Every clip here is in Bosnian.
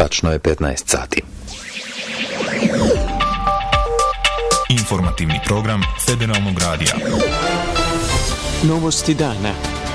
Tačno je 15 sati. Informativni program Federalnog radija. Novosti dana.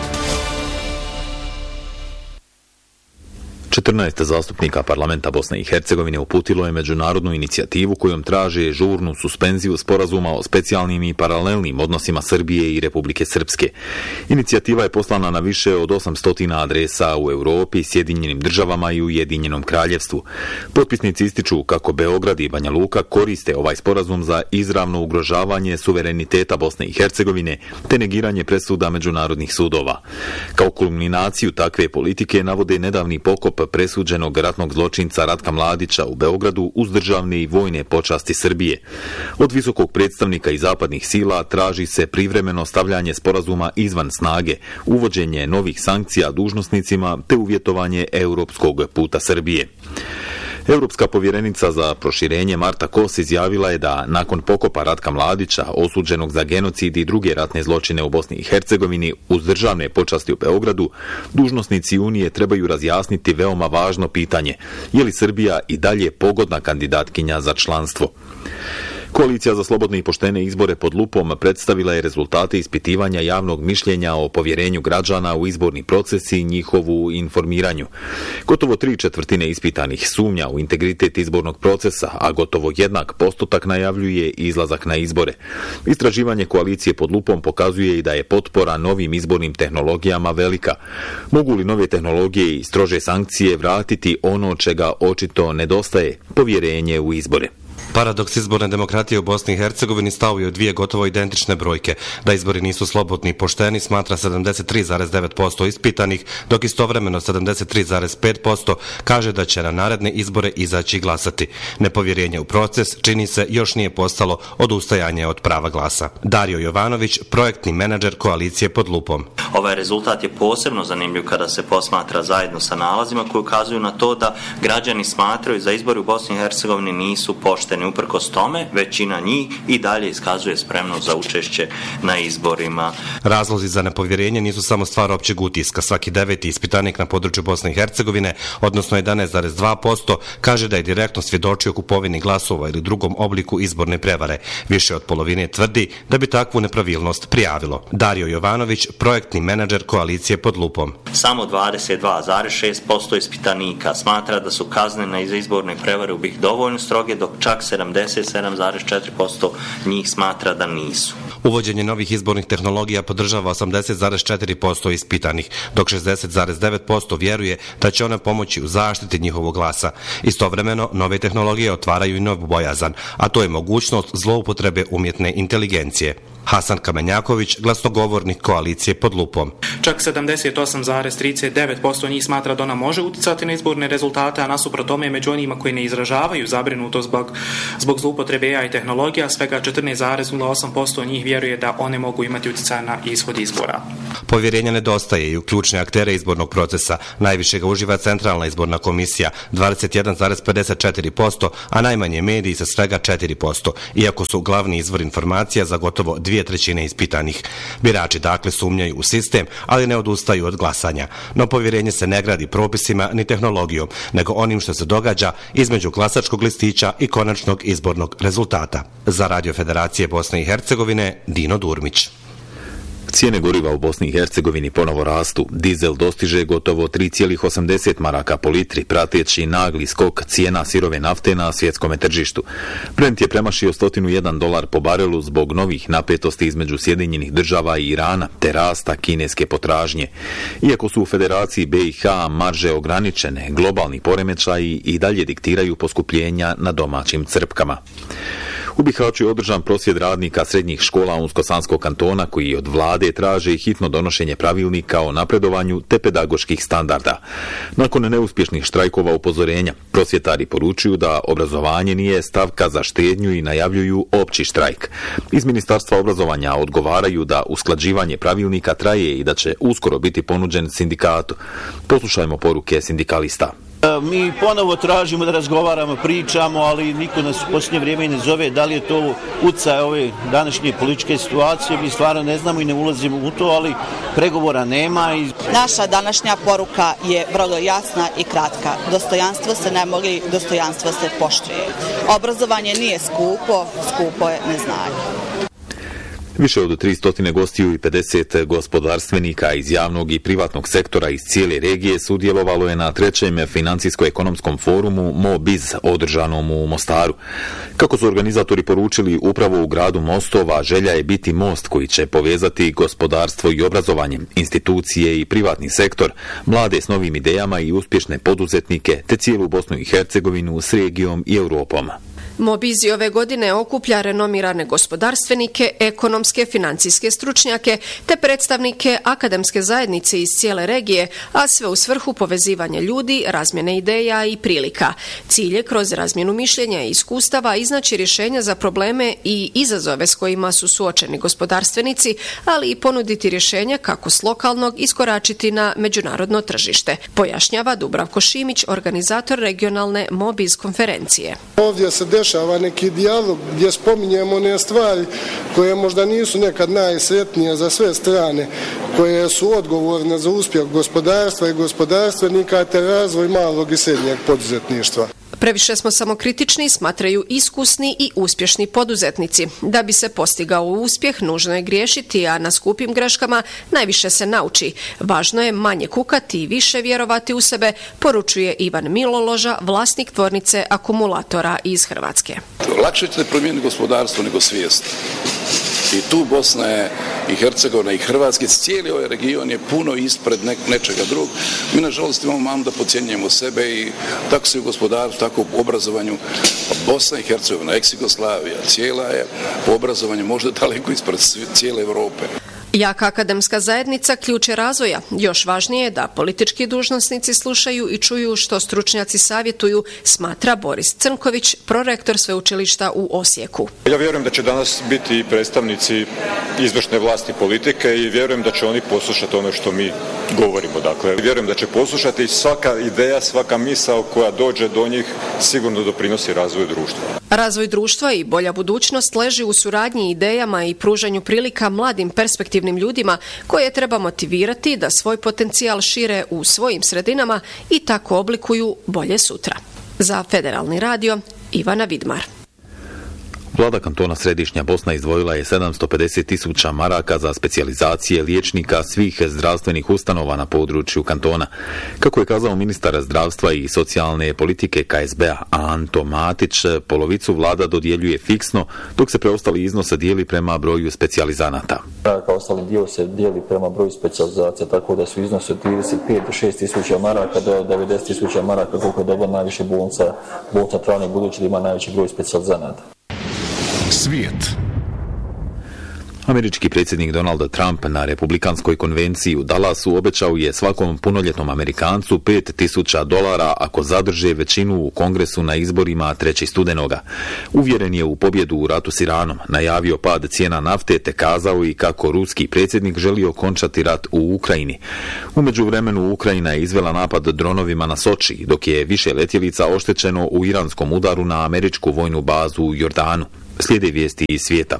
14 zastupnika parlamenta Bosne i Hercegovine uputilo je međunarodnu inicijativu kojom traže žurnu suspenziju sporazuma o specijalnim i paralelnim odnosima Srbije i Republike Srpske. Inicijativa je poslana na više od 800 adresa u Europi, Sjedinjenim državama i Ujedinjenom kraljevstvu. Potpisnici ističu kako Beograd i Banja Luka koriste ovaj sporazum za izravno ugrožavanje suvereniteta Bosne i Hercegovine te negiranje presuda međunarodnih sudova. Kao kulminaciju takve politike navode nedavni pokop presuđenog ratnog zločinca Ratka Mladića u Beogradu uz državne i vojne počasti Srbije. Od visokog predstavnika i zapadnih sila traži se privremeno stavljanje sporazuma izvan snage, uvođenje novih sankcija dužnosnicima te uvjetovanje europskog puta Srbije. Europska povjerenica za proširenje Marta Kos izjavila je da nakon pokopa Ratka Mladića, osuđenog za genocid i druge ratne zločine u Bosni i Hercegovini uz državne počasti u Beogradu, dužnosnici Unije trebaju razjasniti veoma važno pitanje: je li Srbija i dalje pogodna kandidatkinja za članstvo? Koalicija za slobodne i poštene izbore pod lupom predstavila je rezultate ispitivanja javnog mišljenja o povjerenju građana u izborni proces i njihovu informiranju. Gotovo 3/4 ispitanih sumnja u integritet izbornog procesa, a gotovo jednak postotak najavljuje izlazak na izbore. Istraživanje koalicije pod lupom pokazuje i da je potpora novim izbornim tehnologijama velika. Mogu li nove tehnologije i strože sankcije vratiti ono čega očito nedostaje, povjerenje u izbore? Paradoks izborne demokratije u Bosni i Hercegovini stao je u dvije gotovo identične brojke. Da izbori nisu slobodni i pošteni smatra 73,9% ispitanih, dok istovremeno 73,5% kaže da će na naredne izbore izaći glasati. Nepovjerenje u proces čini se još nije postalo odustajanje od prava glasa. Dario Jovanović, projektni menadžer koalicije pod lupom. Ovaj rezultat je posebno zanimljiv kada se posmatra zajedno sa nalazima koji ukazuju na to da građani smatraju da izbori u Bosni i Hercegovini nisu pošteni. Uprkos tome, većina njih i dalje iskazuje spremnost za učešće na izborima. Razlozi za nepovjerenje nisu samo stvar općeg utiska. Svaki 9. ispitanik na području Bosne i Hercegovine, odnosno 11,2%, kaže da je direktno svjedočio kupovini glasova ili drugom obliku izborne prevare. Više od polovine tvrdi da bi takvu nepravilnost prijavilo. Dario Jovanović, projektni menadžer koalicije pod lupom. Samo 22,6% ispitanika smatra da su kazne na izborne prevare u BiH dovoljno stroge, dok čak 77,4% njih smatra da nisu. Uvođenje novih izbornih tehnologija podržava 80,4% ispitanih, dok 60,9% vjeruje da će ona pomoći u zaštiti njihovog glasa. Istovremeno, nove tehnologije otvaraju i novu bojazan, a to je mogućnost zloupotrebe umjetne inteligencije. Hasan Kamenjaković, glasnogovornik koalicije pod lupom. Čak 78,39% njih smatra da ona može uticati na izborne rezultate, a nasuprot tome među onima koji ne izražavaju zabrinutost zbog zloupotrebe AI tehnologija, svega 14,08% njih vjeruje da one mogu imati utjecaj na ishod izbora. Povjerenja nedostaje i u ključne aktere izbornog procesa. Najviše ga uživa Centralna izborna komisija, 21,54%, a najmanje mediji sa svega 4%, iako su glavni izvor informacija za gotovo 2/3 ispitanih. Birači dakle sumnjaju u sistem, ali ne odustaju od glasanja. No povjerenje se ne gradi propisima ni tehnologijom, nego onim što se događa između glasačkog listića i konačnog izbornog rezultata. Za Radio Federacije Bosne i Hercegovine, Dino Durmić. Cijene goriva u Bosni i Hercegovini ponovo rastu. Dizel dostiže gotovo 3,80 maraka po litri, prateći nagli skok cijena sirove nafte na svjetskom tržištu. Brent je premašio $101 po barelu zbog novih napetosti između Sjedinjenih država i Irana te rasta kineske potražnje. Iako su u Federaciji BiH marže ograničene, globalni poremećaji i dalje diktiraju poskupljenja na domaćim crpkama. U Bihaću je održan prosvjed radnika srednjih škola Unsko-Sanskog kantona koji od vlade traže hitno donošenje pravilnika o napredovanju te pedagoških standarda. Nakon neuspješnih štrajkova upozorenja, prosvjetari poručuju da obrazovanje nije stavka za štednju i najavljuju opći štrajk. Iz Ministarstva obrazovanja odgovaraju da usklađivanje pravilnika traje i da će uskoro biti ponuđen sindikatu. Poslušajmo poruke sindikalista. Mi ponovo tražimo da razgovaramo, pričamo, ali niko nas u posljednje vrijeme ne zove. Da li je to utjecaj ove današnje političke situacije, mi stvarno ne znamo i ne ulazimo u to, ali pregovora nema. Naša današnja poruka je vrlo jasna i kratka. Dostojanstvo se ne moli, dostojanstvo se poštuje. Obrazovanje nije skupo, skupo je neznanje. Više od 300 gostiju i 50 gospodarstvenika iz javnog i privatnog sektora iz cijele regije sudjelovalo je na 3. financijsko-ekonomskom forumu MoBiz održanom u Mostaru. Kako su organizatori poručili, upravo u gradu Mostova želja je biti most koji će povezati gospodarstvo i obrazovanje, institucije i privatni sektor, mlade s novim idejama i uspješne poduzetnike, te cijelu Bosnu i Hercegovinu s regijom i Europom. MoBiz ove godine okuplja renomirane gospodarstvenike, ekonomske, financijske stručnjake te predstavnike akademske zajednice iz cijele regije, a sve u svrhu povezivanja ljudi, razmjene ideja i prilika. Cilj je kroz razmjenu mišljenja i iskustava iznaći rješenja za probleme i izazove s kojima su suočeni gospodarstvenici, ali i ponuditi rješenja kako s lokalnog iskoračiti na međunarodno tržište, pojašnjava Dubravko Šimić, organizator regionalne MoBiz konferencije. Ovdje se dešava neki dijalog gdje spominjemo one stvari koje možda nisu nekad najsretnije za sve strane, koje su odgovorne za uspjeh gospodarstva i gospodarstvenika te razvoj malog i srednjeg poduzetništva. Previše smo samokritični, smatraju iskusni i uspješni poduzetnici. Da bi se postigao uspjeh, nužno je griješiti, a na skupim greškama najviše se nauči. Važno je manje kukati i više vjerovati u sebe, poručuje Ivan Miloloža, vlasnik tvornice akumulatora iz Hrvatske. Lakše ćete promijeniti gospodarstvo nego svijest. I tu Bosna i Hercegovina i Hrvatski, cijeli ovaj region je puno ispred nečega drugog. Mi nažalost imamo malo da podcjenjujemo sebe i tako se u gospodarstvu, tako u obrazovanju. Bosna i Hercegovina, ex-Jugoslavija, cijela je po obrazovanju možda daleko ispred cijele Europe. Jaka akademska zajednica ključ je razvoja. Još važnije je da politički dužnosnici slušaju i čuju što stručnjaci savjetuju, smatra Boris Crnković, prorektor sveučilišta u Osijeku. Ja vjerujem da će danas biti predstavnici izvršne vlasti politike i vjerujem da će oni poslušati ono što mi govorimo. Dakle, vjerujem da će poslušati svaka ideja, svaka misao koja dođe do njih sigurno doprinosi razvoju društva. Razvoj društva i bolja budućnost leži u suradnji idejama i pružanju prilika mladim perspektivnim ljudima koje treba motivirati da svoj potencijal šire u svojim sredinama i tako oblikuju bolje sutra. Za Federalni radio, Ivana Vidmar. Vlada kantona Središnja Bosna izdvojila je 750.000 maraka za specijalizacije liječnika svih zdravstvenih ustanova na području kantona. Kako je kazao ministar zdravstva i socijalne politike KSB-a Anto Matić, polovicu vlada dodjeljuje fiksno, dok se preostali iznose dijeli prema broju specijalizanata. Kao ostali dio se dijeli prema broju specijalizacija, tako da su iznose od 35 do 6.000 maraka do 90.000 maraka, koliko je dobro najviše bolnica Travnik, budući da ima najveći broj specijalizanata. Svijet. Američki predsjednik Donald Trump na republikanskoj konvenciji u Dallasu obećao je svakom punoljetnom Amerikancu $5.000 ako zadrže većinu u Kongresu na izborima 3. studenoga. Uvjeren je u pobjedu u ratu s Iranom, najavio pad cijena nafte te kazao i kako ruski predsjednik želi okončati rat u Ukrajini. U međuvremenu Ukrajina je izvela napad dronovima na Soči, dok je više letjelica oštećeno u iranskom udaru na američku vojnu bazu u Jordanu. Slijede vijesti iz svijeta.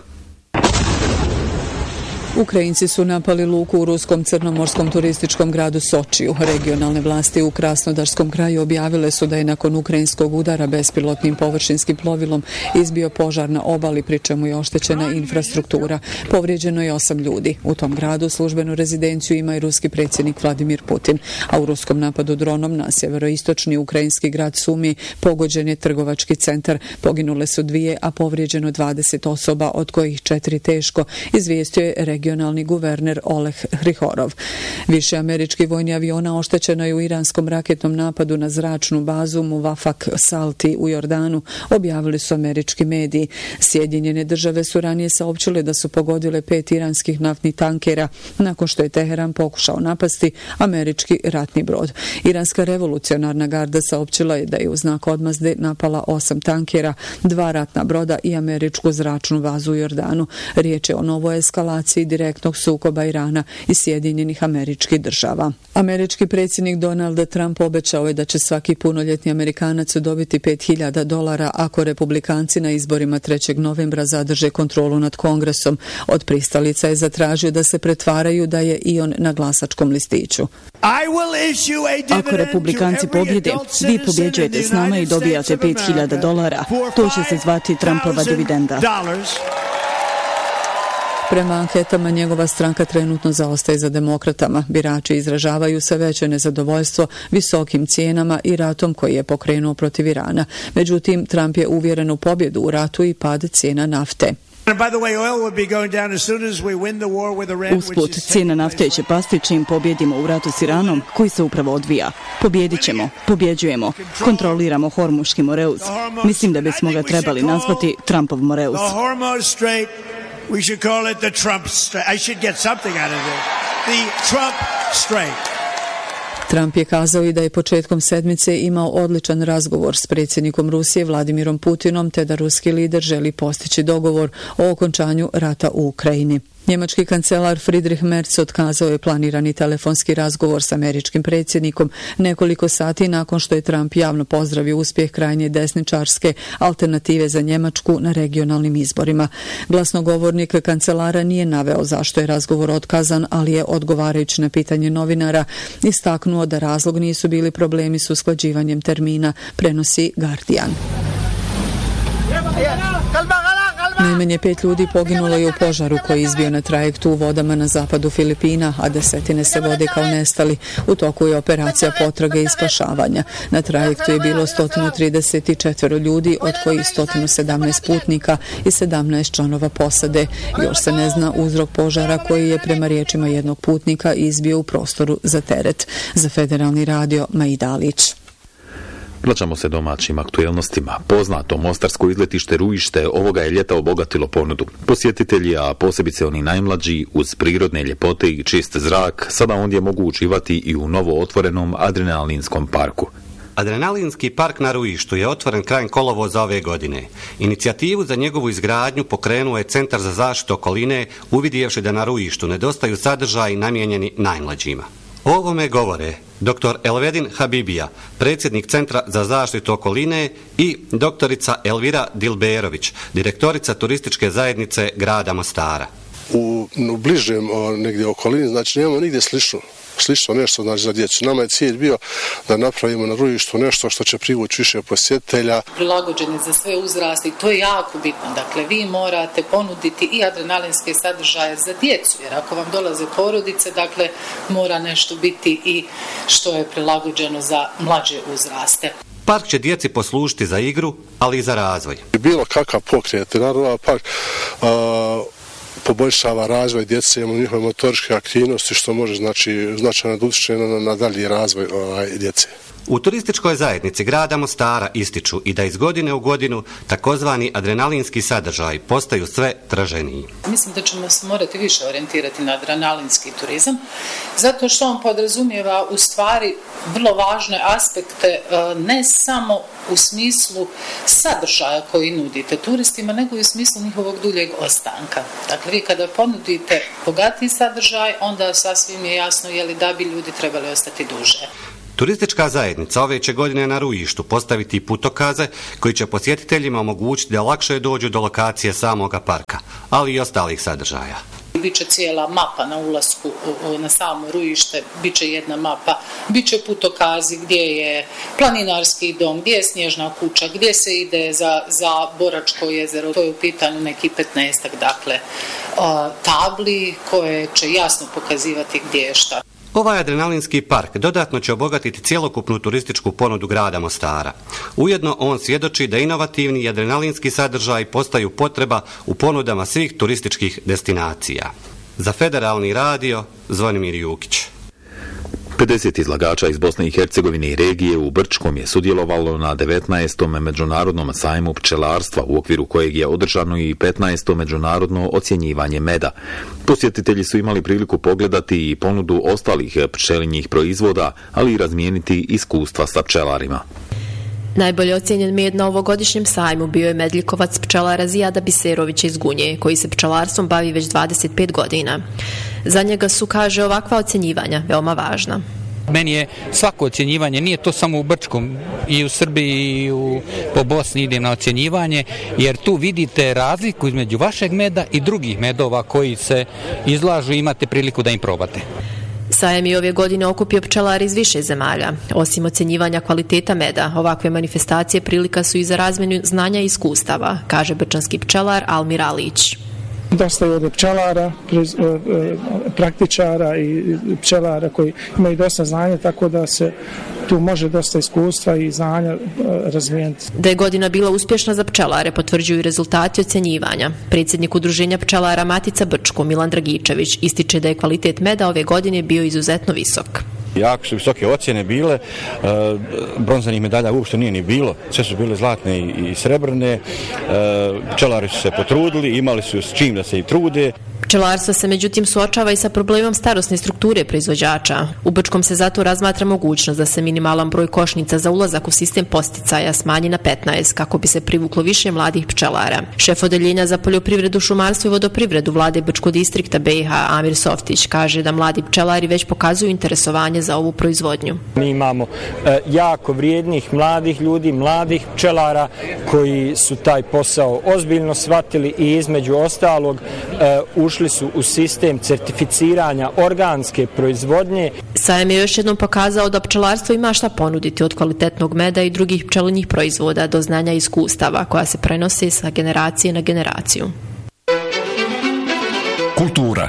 Ukrajinci su napali luku u ruskom crnomorskom turističkom gradu Sočiju. Regionalne vlasti u Krasnodarskom kraju objavile su da je nakon ukrajinskog udara bespilotnim površinskim plovilom izbio požar na obali, pri čemu je oštećena infrastruktura. Povrijeđeno je 8 ljudi. U tom gradu službenu rezidenciju ima i ruski predsjednik Vladimir Putin, a u ruskom napadu dronom na sjeveroistočni ukrajinski grad Sumi pogođen je trgovački centar. Poginule su 2, a povrijeđeno 20 osoba, od kojih 4 teško, izvijestio je regionalni guverner Oleg Hrihorov. Više američkih vojnih aviona oštećeno je u iranskom raketnom napadu na zračnu bazu Muvafak Salti u Jordanu, objavili su američki mediji. Sjedinjene države su ranije saopćile da su pogodile 5 iranskih naftnih tankera nakon što je Teheran pokušao napasti američki ratni brod. Iranska revolucionarna garda saopćila je da je u znak odmazde napala 8 tankera, 2 ratna broda i američku zračnu bazu u Jordanu. Riječ je o novoj eskalaciji direktnog sukoba Irana i Sjedinjenih Američkih Država. Američki predsjednik Donald Trump obećao je da će svaki punoljetni Amerikanac dobiti $5.000 ako republikanci na izborima 3. novembra zadrže kontrolu nad Kongresom. Od pristalica je zatražio da se pretvaraju da je i on na glasačkom listiću. Ako republikanci pobjede, vi pobjeđujete s nama i dobijate $5.000. To će se zvati Trumpova dividenda. Prema anketama njegova stranka trenutno zaostaje za demokratama. Birači izražavaju sve veće nezadovoljstvo visokim cijenama i ratom koji je pokrenuo protiv Irana. Međutim, Trump je uvjeren u pobjedu u ratu i pad cijena nafte. Usput, cijena nafte će pasti čim pobjedimo u ratu s Iranom, koji se upravo odvija. Pobjedit ćemo, pobjeđujemo, kontroliramo Hormuški moreuz. Mislim da bismo ga trebali nazvati Trumpov moreuz. We should call it the Trump Strait. I should get something out of it. The Trump Strait. Trump je kazao i da je početkom sedmice imao odličan razgovor s predsjednikom Rusije Vladimirom Putinom, te da ruski lider želi postići dogovor o okončanju rata u Ukrajini. Njemački kancelar Friedrich Merz otkazao je planirani telefonski razgovor s američkim predsjednikom nekoliko sati nakon što je Trump javno pozdravio uspjeh krajnje desničarske Alternative za Njemačku na regionalnim izborima. Glasnogovornik kancelara nije naveo zašto je razgovor otkazan, ali je odgovarajući na pitanje novinara istaknuo da razlog nisu bili problemi s usklađivanjem termina, prenosi Guardian. Najmanje 5 ljudi poginulo je u požaru koji je izbio na trajektu u vodama na zapadu Filipina, a desetine se vode kao nestali. U toku je operacija potrage i spašavanja. Na trajektu je bilo 134 ljudi, od kojih 117 putnika i 17 članova posade. Još se ne zna uzrok požara koji je prema riječima jednog putnika izbio u prostoru za teret. Za Federalni radio, Maida Alić. Vraćamo se domaćim aktuelnostima. Poznato mostarsko izletište Ruište ovoga je ljeta obogatilo ponudu. Posjetitelji, a posebice oni najmlađi, uz prirodne ljepote i čist zrak, sada ondje mogu uživati i u novo otvorenom adrenalinskom parku. Adrenalinski park na Ruištu je otvoren krajem kolovoza ove godine. Inicijativu za njegovu izgradnju pokrenuo je Centar za zaštitu okoline, uvidjevši da na Ruištu nedostaju sadržaji namijenjeni najmlađima. O ovome govore dr. Elvedin Habibija, predsjednik Centra za zaštitu okoline, i doktorica Elvira Dilberović, direktorica turističke zajednice grada Mostara. U bližem negdje okolini, znači nemamo nigdje slično nešto, znači za djecu. Nama je cilj bio da napravimo na Ruištu nešto što će privući više posjetitelja. Prilagođeni za sve uzrasti, to je jako bitno. Dakle, vi morate ponuditi i adrenalinske sadržaje za djecu, jer ako vam dolaze porodice, dakle, mora nešto biti i što je prilagođeno za mlađe uzraste. Park će djeci poslužiti za igru, ali i za razvoj. Bilo kakav pokret, naravno, park poboljšava razvoj djece, njihove motoričke aktivnosti, što može značajno utječe na dalji razvoj djece. U turističkoj zajednici grada Mostara ističu i da iz godine u godinu takozvani adrenalinski sadržaj postaju sve traženiji. Mislim da ćemo se morati više orijentirati na adrenalinski turizam, zato što on podrazumijeva u stvari vrlo važne aspekte, ne samo u smislu sadržaja koji nudite turistima, nego i u smislu njihovog duljeg ostanka. Dakle, vi kada ponudite bogatiji sadržaj, onda sasvim je jasno je li da bi ljudi trebali ostati duže. Turistička zajednica ove će godine na Ruištu postaviti putokaze koji će posjetiteljima omogućiti da lakše dođu do lokacije samoga parka, ali i ostalih sadržaja. Biće cijela mapa na ulasku na samo Ruište, biće jedna mapa, biće putokazi gdje je planinarski dom, gdje je snježna kuća, gdje se ide za Boračko jezero. To je u pitanju neki 15-ak, dakle, tabli koje će jasno pokazivati gdje je šta. Ovaj adrenalinski park dodatno će obogatiti cjelokupnu turističku ponudu grada Mostara. Ujedno on svjedoči da inovativni i adrenalinski sadržaj postaju potreba u ponudama svih turističkih destinacija. Za Federalni radio, Zvonimir Jukić. 50 izlagača iz Bosne i Hercegovine i regije u Brčkom je sudjelovalo na 19. međunarodnom sajmu pčelarstva, u okviru kojeg je održano i 15. međunarodno ocjenjivanje meda. Posjetitelji su imali priliku pogledati i ponudu ostalih pčelinjih proizvoda, ali i razmijeniti iskustva sa pčelarima. Najbolje ocjenjen med na ovogodišnjem sajmu bio je medljikovac pčelara Zijada Biserovića iz Gunje, koji se pčelarstvom bavi već 25 godina. Za njega su, kaže, ovakva ocjenjivanja veoma važna. Meni je svako ocjenjivanje, nije to samo u Brčkom, i u Srbiji i po Bosni idem na ocjenjivanje, jer tu vidite razliku između vašeg meda i drugih medova koji se izlažu i imate priliku da im probate. Sajam je ove godine okupio pčelari iz više zemalja. Osim ocjenjivanja kvaliteta meda, ovakve manifestacije prilika su i za razmjenu znanja i iskustava, kaže brčanski pčelar Almir Alić. Dosta je ovdje pčelara, praktičara i pčelara koji imaju dosta znanja, tako da se tu može dosta iskustva i znanja razvijeniti. Da je godina bila uspješna za pčelare potvrđuju i rezultati ocjenjivanja. Predsjednik udruženja pčelara Matica Brčko Milan Dragičević ističe da je kvalitet meda ove godine bio izuzetno visok. Jako su visoke ocjene bile, bronzanih medalja uopšte nije ni bilo, sve su bile zlatne i srebrne, pčelari su se potrudili, imali su s čim da se i trude. Pčelarstvo se međutim suočava i sa problemom starosne strukture proizvođača. U Brčkom se zato razmatra mogućnost da se minimalan broj košnica za ulazak u sistem podsticaja smanji na 15 kako bi se privuklo više mladih pčelara. Šef odeljenja za poljoprivredu, šumarstvo i vodoprivredu vlade Brčkog distrikta BiH Amir Softić kaže da mladi pčelari već pokazuju interesovanje za ovu proizvodnju. Mi imamo jako vrijednih mladih ljudi, mladih pčelara koji su taj posao ozbiljno shvatili i između ostalog ušli su u sistem certificiranja organske proizvodnje. Sajam je još jednom pokazao da pčelarstvo ima šta ponuditi od kvalitetnog meda i drugih pčelinjih proizvoda do znanja i iskustava koja se prenose sa generacije na generaciju. Kultura.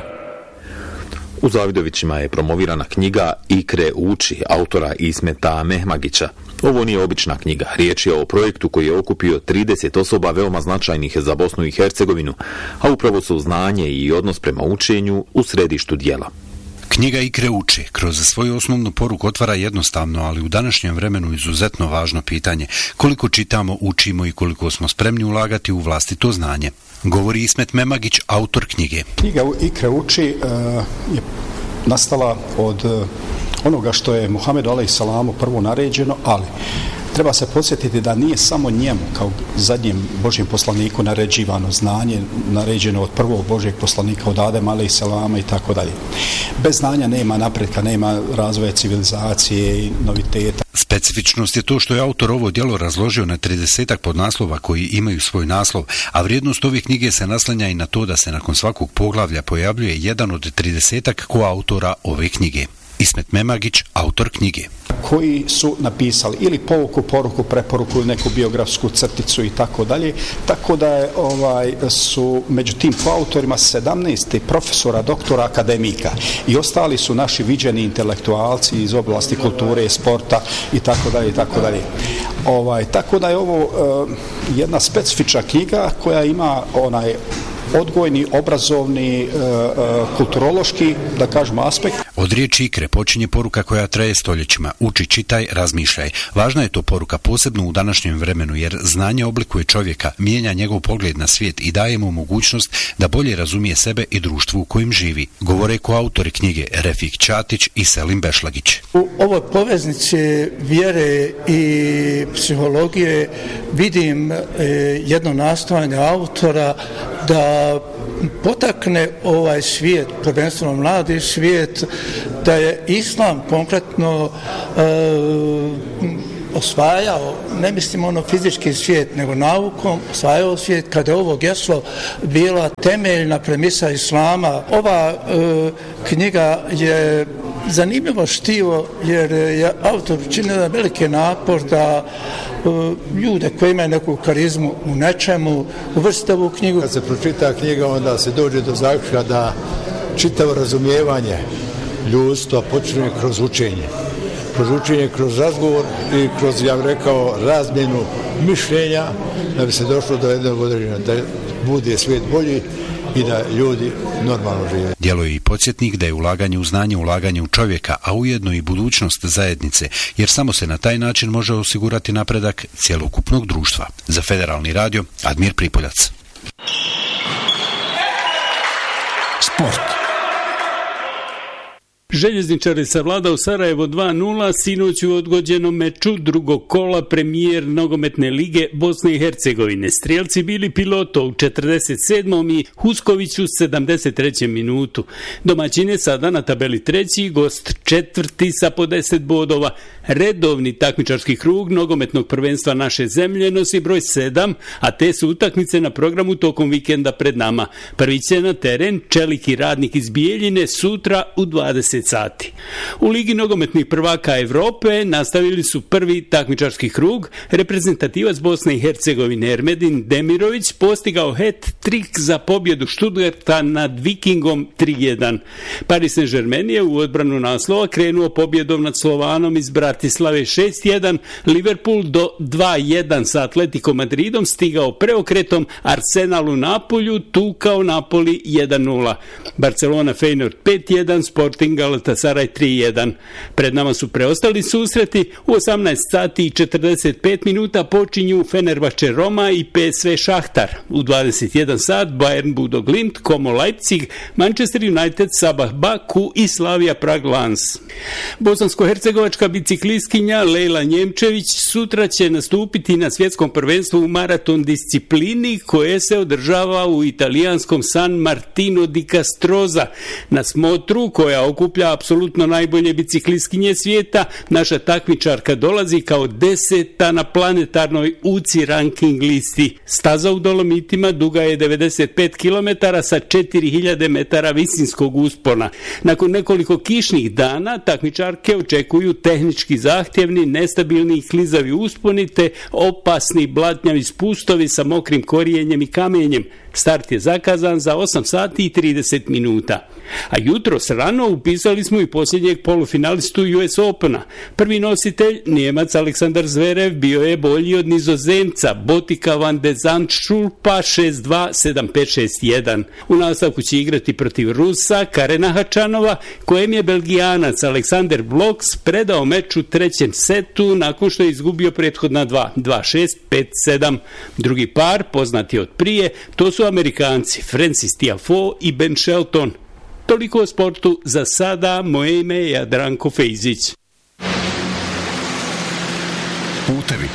U Zavidovićima je promovirana knjiga Ikre uči autora Ismeta Mehmagića. Ovo nije obična knjiga, riječ je o projektu koji je okupio 30 osoba veoma značajnih za Bosnu i Hercegovinu, a upravo su znanje i odnos prema učenju u središtu dijela. Knjiga Ikre uči kroz svoju osnovnu poruku otvara jednostavno, ali u današnjem vremenu izuzetno važno pitanje koliko čitamo, učimo i koliko smo spremni ulagati u vlastito znanje. Govori Ismet Mehmagić, autor knjige. Knjiga Ikre uči je nastala od onoga što je Muhammedu alejhissalamu prvo naređeno, ali treba se podsjetiti da nije samo njemu kao zadnjem Božjem poslaniku naređivano znanje, naređeno od prvog Božjeg poslanika od Adema alejhissalama i tako dalje. Bez znanja nema napretka, nema razvoja civilizacije i noviteta. Specifičnost je to što je autor ovo djelo razložio na 30-ak podnaslova koji imaju svoj naslov, a vrijednost ove knjige se naslanja i na to da se nakon svakog poglavlja pojavljuje jedan od 30-ak koautora ove knjige. Ismet Mehmagić, autor knjige. Koji su napisali ili pouku, poruku, preporuku ili neku biografsku crticu i tako dalje. Tako da je, su među tim koautorima 17 profesora, doktora, akademika i ostali su naši viđeni intelektualci iz oblasti kulture, sporta i tako dalje i tako dalje. Tako da je ovo jedna specifična knjiga koja ima odgojni, obrazovni, kulturološki, da kažemo, aspekt. Od riječi Ikre počinje poruka koja traje stoljećima. Uči, čitaj, razmišljaj. Važna je to poruka posebno u današnjem vremenu, jer znanje oblikuje čovjeka, mijenja njegov pogled na svijet i daje mu mogućnost da bolje razumije sebe i društvo u kojem živi. Govore koautori knjige Refik Ćatić i Selim Bešlagić. U ovoj poveznici vjere i psihologije vidim jedno nastojanje autora da potakne ovaj svijet, prvenstveno mladi svijet, da je islam konkretno osvajao, ne mislim fizički svijet, nego naukom osvajao svijet, kada je ovo geslo bila temeljna premisa islama. Ova knjiga je zanimljivo štivo, jer je autor učinio veliki napor da ljude koji imaju neku karizmu u nečemu uvrste ovu knjigu. Kad se pročita knjiga, onda se dođe do zaključka da čitavo razumijevanje ljudstva počinje kroz učenje. Kroz učenje, kroz razgovor i kroz, ja bih rekao, razmjenu mišljenja da bi se došlo do jednog određenja, da bude svijet bolji i da ljudi normalno žive. Djelo je i podsjetnik da je ulaganje u znanje ulaganje u čovjeka, a ujedno i budućnost zajednice, jer samo se na taj način može osigurati napredak cjelokupnog društva. Za Federalni radio, Admir Pripoljac. Sport. Željezničari savladao Sarajevo 2-0 sinoć u odgođenom meču drugog kola premijer nogometne lige Bosne i Hercegovine. Strijelci bili Piloto u 47. i Husković u 73. minutu. Domaćin je sada na tabeli treći, gost četvrti sa po 10 bodova. Redovni takmičarski krug nogometnog prvenstva naše zemlje nosi broj 7, a te su utakmice na programu tokom vikenda pred nama. Prvi će na teren Čelik i Radnik iz Bijeljine sutra u 20 sati. U Ligi nogometnih prvaka Evrope nastavili su prvi takmičarski krug. Reprezentativac Bosne i Hercegovine Ermedin Demirović postigao hat-trik za pobjedu Stuttgarta nad Vikingom 3-1. Paris Saint-Germain je u odbranu naslova krenuo pobjedom nad Slovanom iz Bratislave 6-1. Liverpool do 2-1 sa Atletico Madridom stigao preokretom. Arsenal u Napolju tukao Napoli 1-0. Barcelona Feyenoord 5-1, Sporting Galatasaray 3-1. Pred nama su preostali susreti. U 18 sati i 45 minuta počinju Fenerbahče Roma i PSV Šahtar. U 21 sat Bayern Bodo Glimt, Como Leipzig, Manchester United, Sabah Baku i Slavia Prag Lans. Bosansko-hercegovačka biciklistkinja Lejla Njemčević sutra će nastupiti na svjetskom prvenstvu u maraton disciplini koje se održava u italijanskom San Martino di Castroza. Na smotru koja okuplja apsolutno najbolje biciklistkinje svijeta, naša takmičarka dolazi kao 10. na planetarnoj UCI ranking listi. Staza u Dolomitima duga je 95 km sa 4000 metara visinskog uspona. Nakon nekoliko kišnih dana takmičarke očekuju tehnički zahtjevni, nestabilni i klizavi usponi te opasni blatnjavi spustovi sa mokrim korijenjem i kamenjem. Start je zakazan za 8 sati i 30 minuta. A jutros rano upisali smo i posljednjeg polufinalistu US Opena. Prvi nositelj, Nijemac Aleksandar Zverev, bio je bolji od Nizozemca Botika van de Zandschulpa 6-2, 7-5, 6-1. U nastavku će igrati protiv Rusa Karena Hačanova, kojem je Belgijanac Aleksander Bloks predao meč u trećem setu nakon što je izgubio prethodna 2-6, 5-7. Drugi par, poznati od prije, to su Amerikanci Francis Tiafoe i Ben Shelton. Toliko o sportu za sada, moje ime je Jadranko Fejzić. Putevi.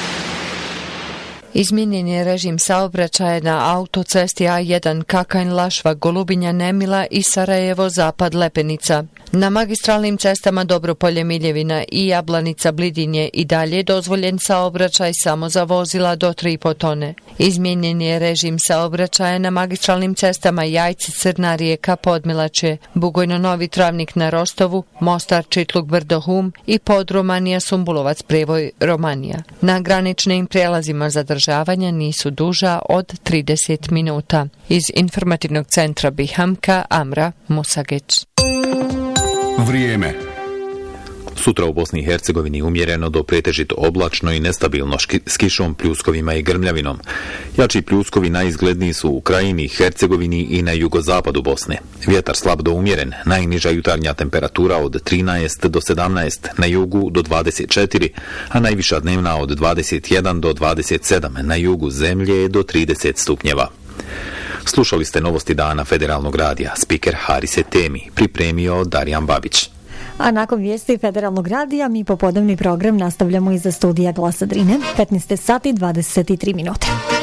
Izmijenjen je režim saobraćaja na autocesti A1 Kakanj-Lašva-Golubinja-Nemila i Sarajevo-Zapad-Lepenica. Na magistralnim cestama Dobropolje-Miljevina i Jablanica-Blidinje i dalje dozvoljen saobraćaj samo za vozila do 3,5 tone. Izmijenjen je režim saobraćaja na magistralnim cestama Jajci-Crna Rijeka Podmilače, Bugojno-Novi Travnik na Rostovu, Mostar-Čitluk-Brdo-Hum i Podromanija-Sumbulovac Prevoj Romanija. Na graničnim prijelazima zadržavanja nisu duža od 30 minuta. Iz informativnog centra Bihamka, Amra Musageć. Vrijeme. Sutra u Bosni i Hercegovini umjereno do pretežito oblačno i nestabilno s kišom, pljuskovima i grmljavinom. Jači pljuskovi najizgledniji su u Krajini, Hercegovini i na jugozapadu Bosne. Vjetar slab do umjeren, najniža jutarnja temperatura od 13 do 17, na jugu do 24, a najviša dnevna od 21 do 27, na jugu zemlje do 30 stupnjeva. Slušali ste novosti dana Federalnog radija. Spiker Harise Temi, pripremio Darijan Babić. A nakon vijesti Federalnog radija mi popodnevni program nastavljamo iza studija Glasa Drine, 15 sati 23 minute.